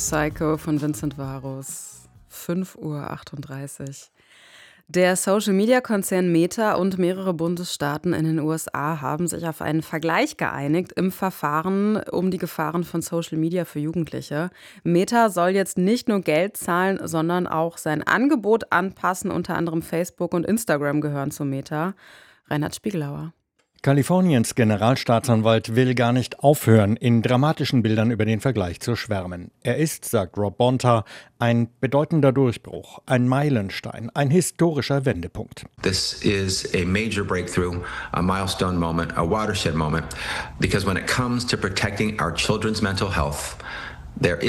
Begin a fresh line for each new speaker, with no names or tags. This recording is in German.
Psycho von Vincent Varus, 5:38 Uhr. Der Social-Media-Konzern Meta und mehrere Bundesstaaten in den USA haben sich auf einen Vergleich geeinigt im Verfahren um die Gefahren von Social Media für Jugendliche. Meta soll jetzt nicht nur Geld zahlen, sondern auch sein Angebot anpassen. Unter anderem Facebook und Instagram gehören zu Meta. Reinhard Spiegelauer.
Kaliforniens Generalstaatsanwalt will gar nicht aufhören, in dramatischen Bildern über den Vergleich zu schwärmen. Er ist, sagt Rob Bonta, ein bedeutender Durchbruch, ein Meilenstein, ein historischer Wendepunkt.
This is a major breakthrough, a milestone moment, a watershed moment, because when it comes to protecting our children's mental health, there